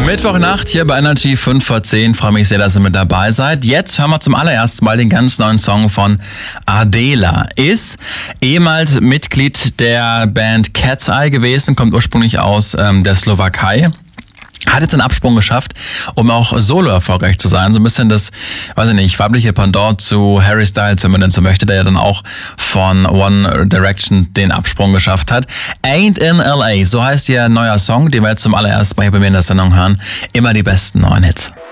Mittwochnacht hier bei Energy 5 vor 10. Freue mich sehr, dass ihr mit dabei seid. Jetzt hören wir zum allerersten Mal den ganz neuen Song von Adela. Ist ehemals Mitglied der Band Cat's Eye gewesen, kommt ursprünglich aus der Slowakei. Hat jetzt einen Absprung geschafft, um auch solo erfolgreich zu sein. So ein bisschen das, weiß ich nicht, weibliche Pendant zu Harry Styles, wenn man denn so möchte, der ja dann auch von One Direction den Absprung geschafft hat. Ain't in LA, so heißt ihr neuer Song, den wir jetzt zum allerersten Mal hier bei mir in der Sendung hören. Immer die besten neuen Hits.